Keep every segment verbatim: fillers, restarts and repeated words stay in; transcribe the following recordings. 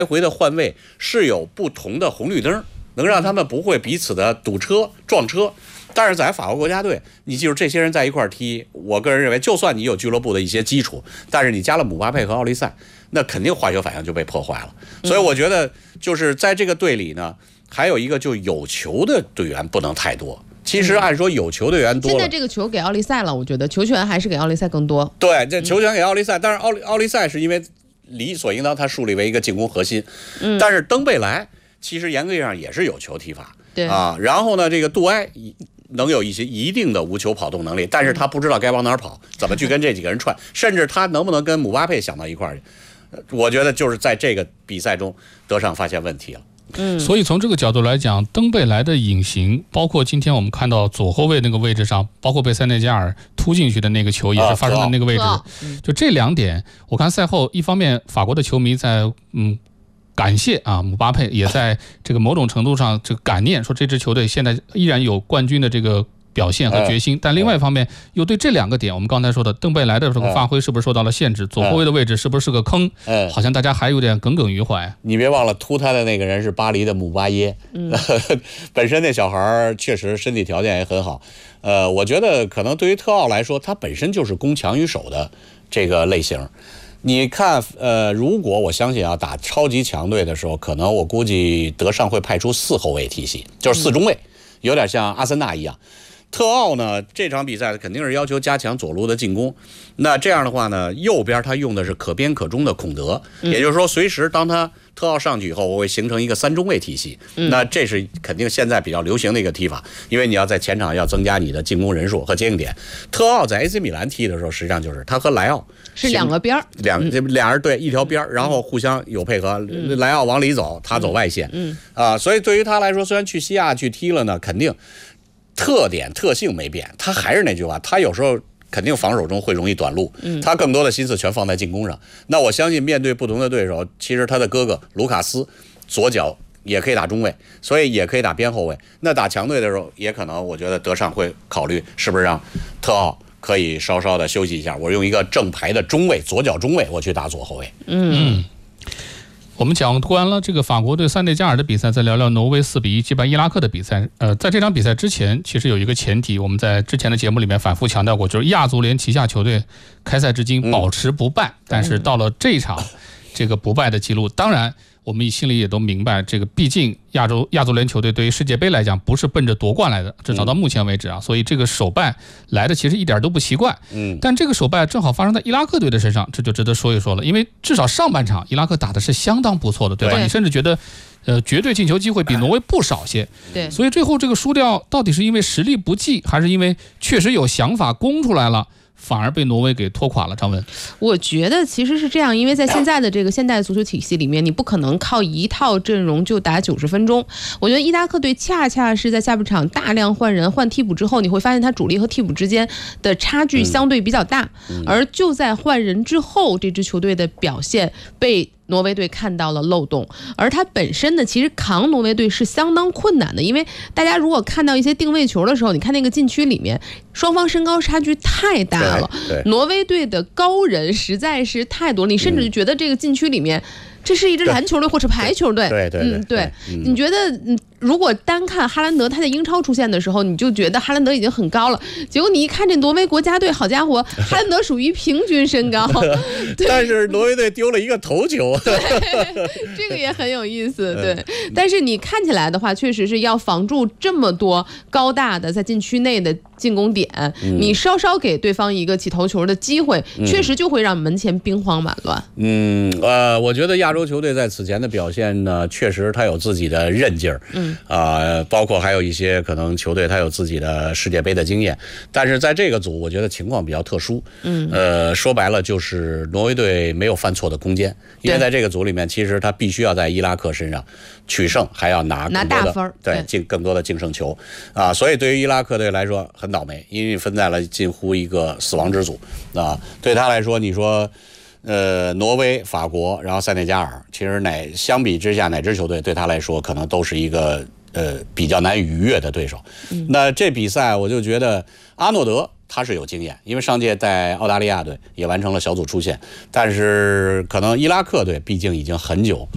来回的换位是有不同的红绿灯，能让他们不会彼此的堵车撞车。但是在法国国家队，你记住这些人在一块踢，我个人认为，就算你有俱乐部的一些基础，但是你加了姆巴佩和奥利塞，那肯定化学反应就被破坏了。所以我觉得，就是在这个队里呢，还有一个就有球的队员不能太多。其实按说有球队员多了， 现在这个球给奥利塞了，我觉得球权还是给奥利塞更多。 对，这球权给奥利塞，但是奥利奥利塞是因为理所应当他树立为一个进攻核心，嗯，但是登贝莱其实严格意义上也是有球踢法， 对啊，然后呢，这个杜埃能有一些一定的无球跑动能力，但是他不知道该往哪儿跑，怎么去跟这几个人串，甚至他能不能跟姆巴佩想到一块儿去，我觉得就是在这个比赛中德尚发现问题了。 嗯，所以从这个角度来讲，登贝莱的隐形，包括今天我们看到左后卫那个位置上，包括被塞内加尔突进去的那个球也是发生在那个位置， 啊、 就这两点，我看赛后一方面法国的球迷在嗯感谢啊姆巴佩，也在这个某种程度上这个感念，说这支球队现在依然有冠军的这个表现和决心，但另外一方面又对这两个点，我们刚才说的登贝莱的这个发挥是不是受到了限制，左后卫的位置是不是是个坑，好像大家还有点耿耿于怀。 你别忘了突他的那个人是巴黎的姆巴耶，嗯、本身那小孩确实身体条件也很好，呃，我觉得可能对于特奥来说，他本身就是攻强于守的这个类型。你看，呃，如果我相信啊，打超级强队的时候，可能我估计德尚会派出四后卫体系，就是四中卫，有点像阿森纳一样。特奥呢，这场比赛肯定是要求加强左路的进攻。那这样的话呢，右边他用的是可边可中的孔德，也就是说，随时当他特奥上去以后，我会形成一个三中卫体系。那这是肯定现在比较流行的一个踢法，因为你要在前场要增加你的进攻人数和接应点。特奥在 A C 米兰踢的时候，实际上就是他和莱奥是两个边儿， 两俩人对一条边，然后互相有配合。莱奥往里走，他走外线。嗯啊，所以对于他来说，虽然去西亚去踢了呢，肯定。特点特性没变，他还是那句话，他有时候肯定防守中会容易短路，他更多的心思全放在进攻上。那我相信面对不同的对手，其实他的哥哥卢卡斯左脚也可以打中卫，所以也可以打边后卫。那打强队的时候，也可能我觉得德尚会考虑是不是让特奥可以稍稍的休息一下，我用一个正牌的中卫，左脚中卫，我去打左后卫。 嗯。我们讲完了这个法国对塞内加尔的比赛，再聊聊挪威四比一击败伊拉克的比赛。呃，在这场比赛之前，其实有一个前提，我们在之前的节目里面反复强调过，就是亚足联旗下球队开赛至今保持不败，嗯、但是到了这一场，这个不败的记录，当然我们心里也都明白，这个毕竟亚洲亚足联球队对于世界杯来讲不是奔着夺冠来的，至少到目前为止啊，所以这个首败来的其实一点都不奇怪。嗯，但这个首败正好发生在伊拉克队的身上，这就值得说一说了，因为至少上半场伊拉克打的是相当不错的，对吧？对，你甚至觉得，呃，绝对进球机会比挪威不少些。 对， 所以最后这个输掉到底是因为实力不济，还是因为确实有想法攻出来了？反而被挪威给拖垮了。张文， 我觉得其实是这样，因为在现在的这个现代足球体系里面，你不可能靠一套阵容就打九十分钟。我觉得伊拉克队恰恰是在下半场大量换人换替补之后，你会发现他主力和替补之间的差距相对比较大，嗯、而就在换人之后，这支球队的表现被挪威队看到了漏洞，而他本身呢，其实扛挪威队是相当困难的，因为大家如果看到一些定位球的时候，你看那个禁区里面，双方身高差距太大了，挪威队的高人实在是太多了，你甚至就觉得这个禁区里面。这是一支篮球队或者排球队， 对对嗯对，你觉得嗯，如果单看哈兰德他在英超出现的时候，你就觉得哈兰德已经很高了，结果你一看这挪威国家队，好家伙，哈兰德属于平均身高， 但是挪威队丢了一个头球， 对，这个也很有意思，对。但是你看起来的话，确实是要防住这么多高大的在禁区内的进攻点，嗯、你稍稍给对方一个起头球的机会，嗯、确实就会让门前兵荒马乱。 嗯，呃，我觉得亚洲球队在此前的表现呢，确实他有自己的韧劲儿，嗯，啊、呃，包括还有一些可能球队他有自己的世界杯的经验，但是在这个组，我觉得情况比较特殊，嗯，呃，说白了就是挪威队没有犯错的空间，因为在这个组里面，其实他必须要在伊拉克身上取胜，还要拿更多的拿大分， 对，进更多的净胜球，啊，所以对于伊拉克队来说很倒霉，因为分在了近乎一个死亡之组，啊，对他来说，你说。呃，挪威、法国，然后塞内加尔，其实哪相比之下，哪支球队对他来说可能都是一个呃比较难逾越的对手。嗯、那这比赛我就觉得阿诺德他是有经验，因为上届在澳大利亚队也完成了小组出线，但是可能伊拉克队毕竟已经很久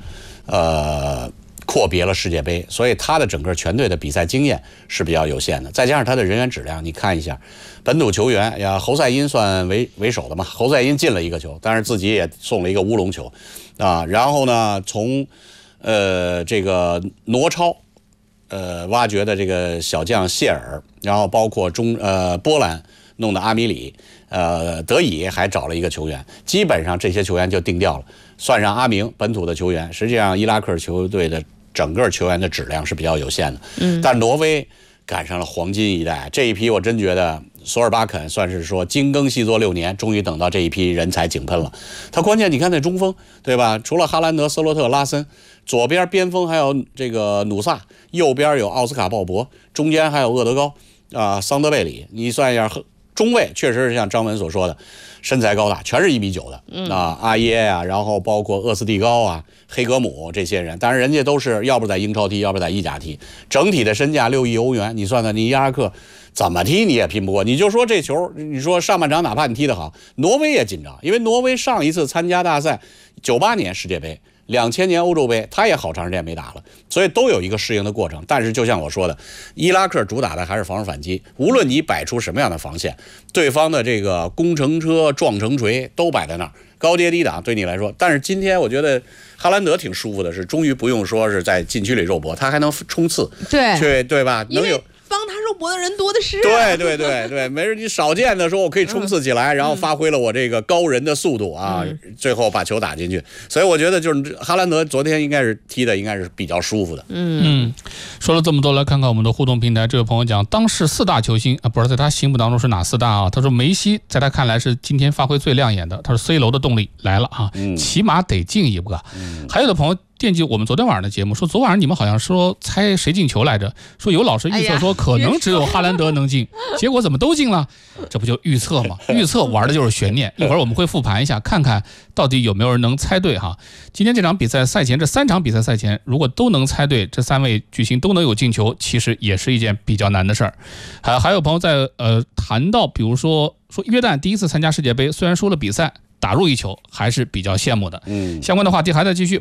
呃。阔别了世界杯，所以他的整个全队的比赛经验是比较有限的，再加上他的人员质量，你看一下，本土球员呀，侯赛因算为为首的嘛，侯赛因进了一个球，但是自己也送了一个乌龙球，啊，然后呢，从呃这个挪超，呃挖掘的这个小将谢尔，然后包括中呃波兰弄的阿米里，呃德乙还找了一个球员，基本上这些球员就定掉了，算上阿明本土的球员，实际上伊拉克球队的整个球员的质量是比较有限的，嗯，但挪威赶上了黄金一代，这一批我真觉得索尔巴肯算是说精耕细作六年，终于等到这一批人才井喷了。他关键你看那中锋对吧？除了哈兰德、斯洛特、拉森，左边边锋还有这个努萨，右边有奥斯卡鲍勃，中间还有厄德高啊、桑德贝里，你算一下，中卫确实是像张文所说的，身材高大，全是一米九的，嗯、啊，阿耶呀、啊，然后包括厄斯蒂高啊、黑格姆这些人，当然人家都是要不在英超踢，要不在意甲踢，整体的身价六亿欧元，你算算，你伊拉克怎么踢你也拼不过。你就说这球，你说上半场哪怕你踢得好，挪威也紧张，因为挪威上一次参加大赛，九八年世界杯。两千年欧洲杯，他也好长时间没打了，所以都有一个适应的过程。但是就像我说的，伊拉克主打的还是防守反击，无论你摆出什么样的防线，对方的这个攻城车、撞城锤都摆在那儿，高跌低挡对你来说。但是今天我觉得哈兰德挺舒服的，是终于不用说是在禁区里肉搏，他还能冲刺， 对， 对对吧？能有。 帮他肉搏的人多的是、啊， 对对对对，没事，你少见的说我可以冲刺起来，嗯、然后发挥了我这个高人的速度啊，嗯、最后把球打进去。所以我觉得就是哈兰德昨天应该是踢的应该是比较舒服的。 嗯嗯，说了这么多，来看看我们的互动平台。这位朋友讲，当世四大球星啊，不知道在他心目当中是哪四大啊？他说梅西在他看来是今天发挥最亮眼的，他说 C 罗的动力来了啊，嗯、起码得进一步啊。嗯、还有的朋友。惦记我们昨天晚上的节目，说昨晚上你们好像说猜谁进球来着？说有老师预测说可能只有哈兰德能进，哎、结果怎么都进了？这不就预测吗？预测玩的就是悬念。一会儿我们会复盘一下，看看到底有没有人能猜对哈。今天这场比赛赛前，这三场比赛赛前，如果都能猜对，这三位巨星都能有进球，其实也是一件比较难的事儿。还还有朋友在呃谈到，比如说说约旦第一次参加世界杯，虽然输了比赛，打入一球，还是比较羡慕的。嗯，相关的话题还在继续。